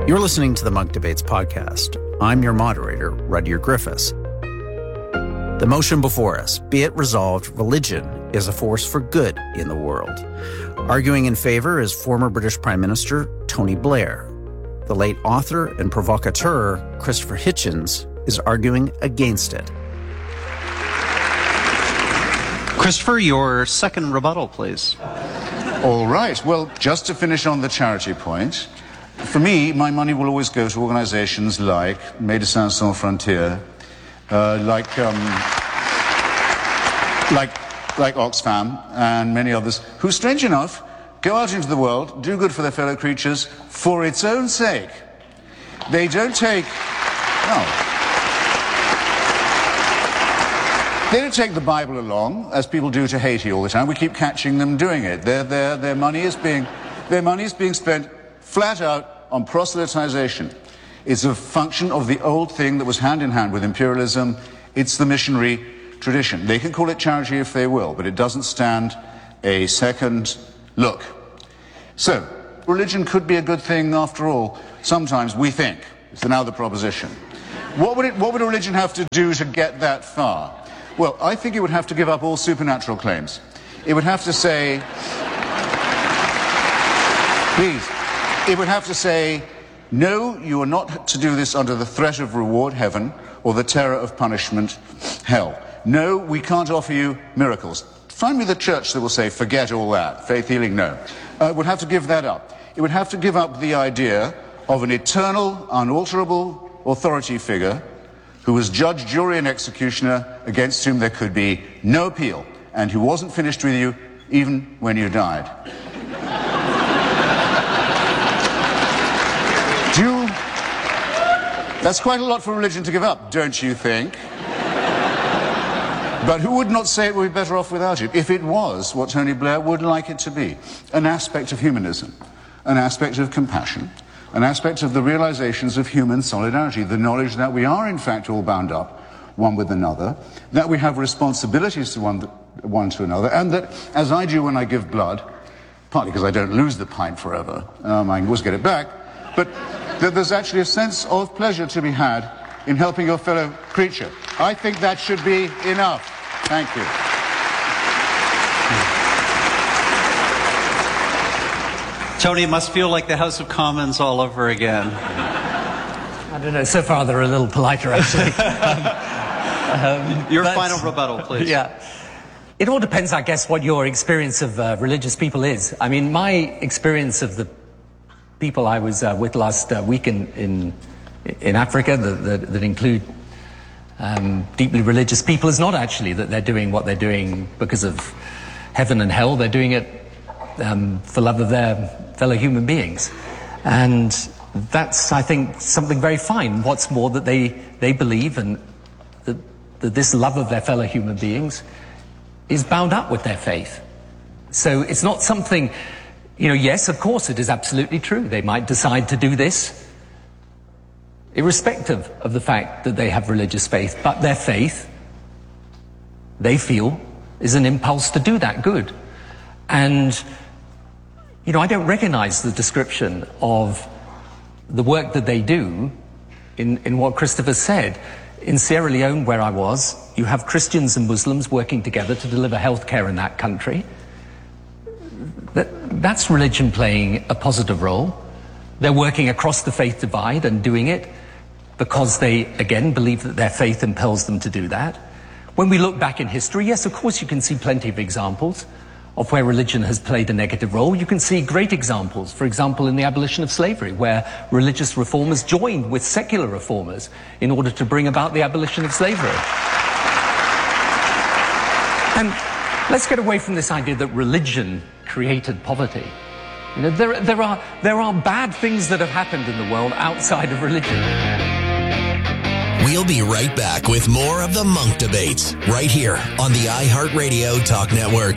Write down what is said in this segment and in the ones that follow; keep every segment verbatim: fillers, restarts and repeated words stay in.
You're listening to the Monk Debates podcast. I'm your moderator, Rudyard Griffiths. The motion before us, be it resolved, religion is a force for good in the world. Arguing in favor is former British Prime Minister Tony Blair. The late author and provocateur Christopher Hitchens is arguing against it. Christopher, your second rebuttal, please. All right. Well, just to finish on the charity point, for me, my money will always go to organizations like Médecins Sans Frontières, uh, like, um, like, like Oxfam and many others, who, strange enough, go out into the world, do good for their fellow creatures for its own sake. They don't take... No. They don't take the Bible along, as people do to Haiti all the time. We keep catching them doing it. Their, their, their, money is being, their money is being spent flat out on proselytization. It's a function of the old thing that was hand in hand with imperialism. It's the missionary tradition. They can call it charity if they will, but it doesn't stand a second look. So, religion could be a good thing after all. Sometimes we think. It's now the proposition. What would it, what would a religion have to do to get that far? Well, I think it would have to give up all supernatural claims. It would have to say, please, it would have to say, no, you are not to do this under the threat of reward, heaven, or the terror of punishment, hell. No, we can't offer you miracles. Find me the church that will say, forget all that. Faith healing, no. Uh, it would have to give that up. It would have to give up the idea of an eternal, unalterable authority figure who was judge, jury, and executioner against whom there could be no appeal, and who wasn't finished with you even when you died. Do you... That's quite a lot for religion to give up, don't you think? But who would not say it would be better off without it, if it was what Tony Blair would like it to be? An aspect of humanism, an aspect of compassion, an aspect of the realizations of human solidarity, the knowledge that we are in fact all bound up one with another, that we have responsibilities to one, one to another, and that, as I do when I give blood, partly because I don't lose the pint forever, um, I can always get it back, but that there's actually a sense of pleasure to be had in helping your fellow creature. I think that should be enough. Thank you. Tony, it must feel like the House of Commons all over again. I don't know. So far, they're a little politer, actually. um, um, Your final rebuttal, please. Yeah. It all depends, I guess, what your experience of uh, religious people is. I mean, my experience of the people I was uh, with last uh, week in, in, in Africa that, that, that include um, deeply religious people is not actually that they're doing what they're doing because of heaven and hell. They're doing it um, for love of their fellow human beings. And that's, I think, something very fine. What's more, that they, they believe and that, that this love of their fellow human beings is bound up with their faith. So it's not something, you know, yes, of course it is absolutely true. They might decide to do this irrespective of the fact that they have religious faith, but their faith, they feel, is an impulse to do that good. And you know, I don't recognize the description of the work that they do in, in what Christopher said. In Sierra Leone, where I was, you have Christians and Muslims working together to deliver healthcare in that country. That, that's religion playing a positive role. They're working across the faith divide and doing it because they, again, believe that their faith impels them to do that. When we look back in history, yes, of course, you can see plenty of examples of where religion has played a negative role. You can see great examples, for example, in the abolition of slavery, where religious reformers joined with secular reformers in order to bring about the abolition of slavery. And let's get away from this idea that religion created poverty. You know, there, there are, there are bad things that have happened in the world outside of religion. We'll be right back with more of the Monk Debates, right here on the iHeartRadio Talk Network.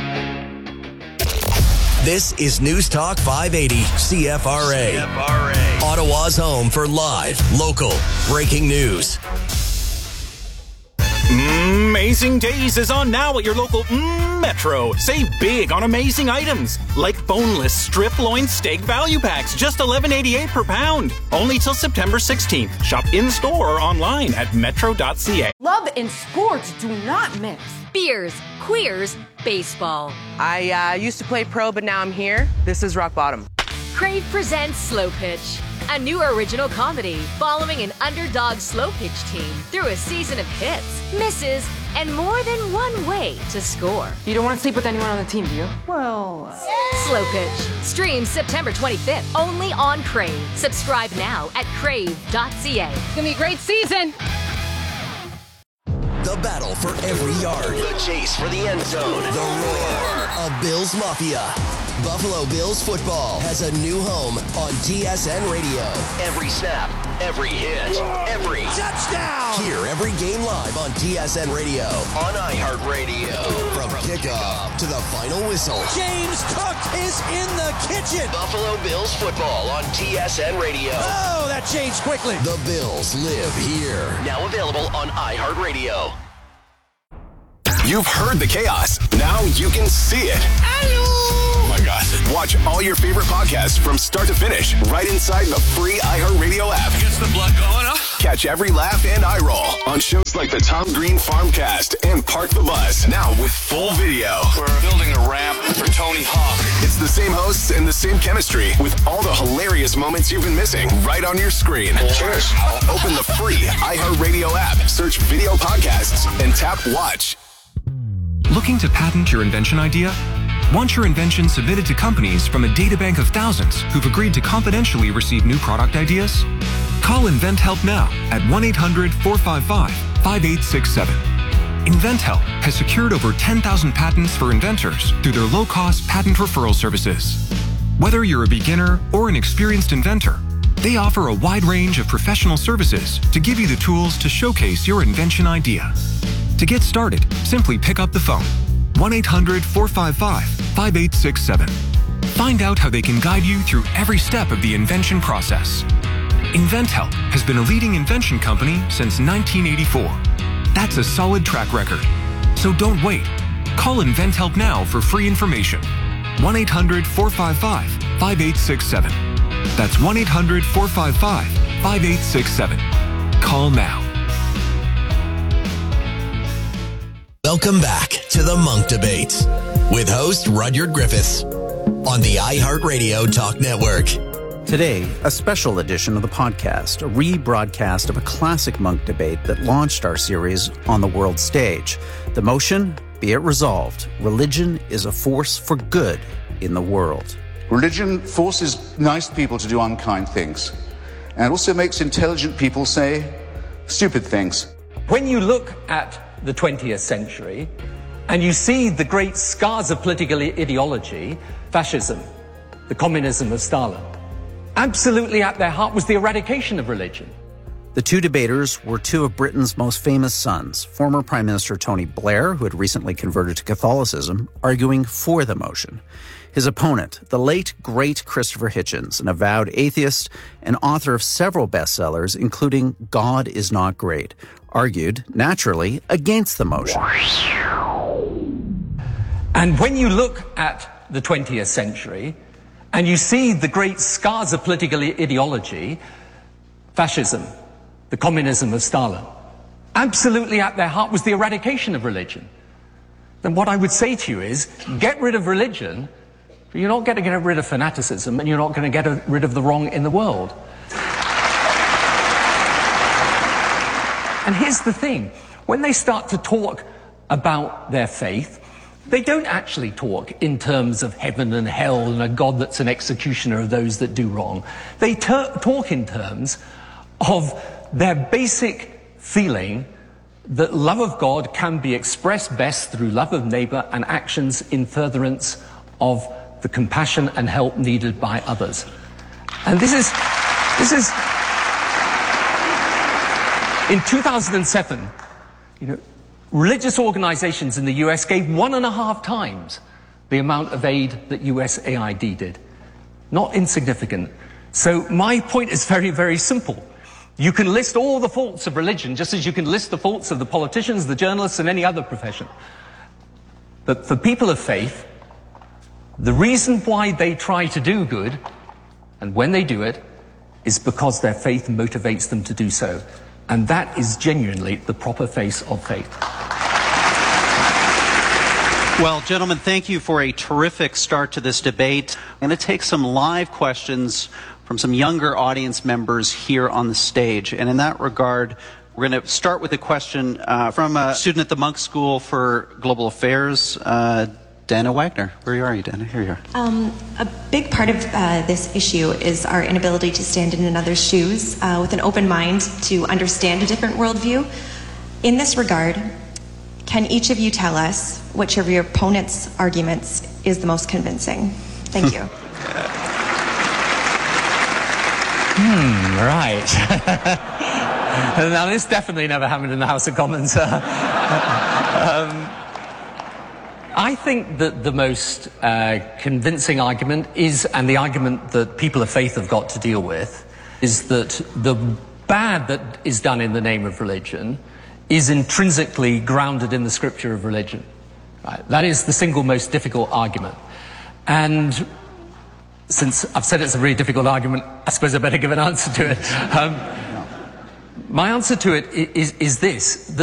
This is News Talk five eighty C F R A. C F R A. Ottawa's home for live, local, breaking news. Amazing Days is on now at your local mm, Metro. Save big on amazing items like boneless strip loin steak value packs, just eleven eighty-eight per pound. Only till September sixteenth. Shop in-store or online at metro dot c a. Love and sports do not mix. Beers, queers, baseball. I uh, used to play pro, but now I'm here. This is rock bottom. Crave presents Slow Pitch, a new original comedy following an underdog slow pitch team through a season of hits, misses, and more than one way to score. You don't want to sleep with anyone on the team, do you? Well... Slow Pitch. Streams September twenty-fifth, only on Crave. Subscribe now at crave dot c a. It's gonna be a great season. The battle for every yard. The chase for the end zone. The roar of Bills Mafia. Buffalo Bills football has a new home on T S N Radio. Every snap, every hit, every touchdown. Hear every game live on T S N Radio, on iHeartRadio. From kickoff to the final whistle. James Cook is in the kitchen. Buffalo Bills football on T S N Radio. Oh, that changed quickly. The Bills live here. Now available on iHeartRadio. You've heard the chaos. Now you can see it. Hello. Oh my God. Watch all your favorite podcasts from start to finish right inside the free iHeartRadio app. Gets the blood going, huh? Catch every laugh and eye roll on shows like the Tom Green Farmcast and Park the Bus. Now with full video. We're building a ramp for Tony Hawk. It's the same hosts and the same chemistry with all the hilarious moments you've been missing right on your screen. Cheers. Open the free iHeartRadio app, search video podcasts, and tap watch. Looking to patent your invention idea? Want your invention submitted to companies from a databank of thousands who've agreed to confidentially receive new product ideas? Call InventHelp now at one eight hundred four five five five eight six seven. InventHelp has secured over ten thousand patents for inventors through their low-cost patent referral services. Whether you're a beginner or an experienced inventor, they offer a wide range of professional services to give you the tools to showcase your invention idea. To get started, simply pick up the phone, one eight hundred four five five five eight six seven. Find out how they can guide you through every step of the invention process. InventHelp has been a leading invention company since nineteen eighty-four. That's a solid track record. So don't wait. Call InventHelp now for free information. one eight hundred four five five five eight six seven. That's one eight hundred four five five five eight six seven. Call now. Welcome back to the Monk Debates with host Rudyard Griffiths on the iHeartRadio Talk Network. Today, a special edition of the podcast, a rebroadcast of a classic Monk debate that launched our series on the world stage. The motion, be it resolved, religion is a force for good in the world. Religion forces nice people to do unkind things, and it also makes intelligent people say stupid things. When you look at the twentieth century and you see the great scars of political ideology, fascism, the communism of Stalin, absolutely at their heart was the eradication of religion. The two debaters were two of Britain's most famous sons, former Prime Minister Tony Blair, who had recently converted to Catholicism, arguing for the motion. His opponent, the late, great Christopher Hitchens, an avowed atheist and author of several bestsellers, including God is Not Great, argued, naturally, against the motion. And when you look at the twentieth century and you see the great scars of political ideology, fascism, the communism of Stalin, absolutely at their heart was the eradication of religion, then what I would say to you is, get rid of religion, but you're not going to get rid of fanaticism, and you're not going to get rid of the wrong in the world. And here's the thing, when they start to talk about their faith, they don't actually talk in terms of heaven and hell and a God that's an executioner of those that do wrong. They ter- talk in terms of their basic feeling that love of God can be expressed best through love of neighbor and actions in furtherance of the compassion and help needed by others. And this is, this is, in two thousand seven, you know, religious organizations in the U S gave one and a half times the amount of aid that U S A I D did. Not insignificant. So my point is very, very simple. You can list all the faults of religion, just as you can list the faults of the politicians, the journalists, and any other profession. But for people of faith, the reason why they try to do good, and when they do it, is because their faith motivates them to do so. And that is genuinely the proper face of faith. Well, gentlemen, thank you for a terrific start to this debate. I'm going to take some live questions from some younger audience members here on the stage. And in that regard, we're going to start with a question uh, from a student at the Munk School for Global Affairs, uh, Dana Wagner. Where are you, Dana? Here you are. Um, a big part of uh, this issue is our inability to stand in another's shoes uh, with an open mind to understand a different worldview. In this regard, can each of you tell us which of your opponent's arguments is the most convincing? Thank you. Hmm, right. Now, this definitely never happened in the House of Commons. um, I think that the most uh, convincing argument is, and the argument that people of faith have got to deal with, is that the bad that is done in the name of religion is intrinsically grounded in the scripture of religion. Right? That is the single most difficult argument. And since I've said it's a really difficult argument, I suppose I better give an answer to it. Um, my answer to it is, is this.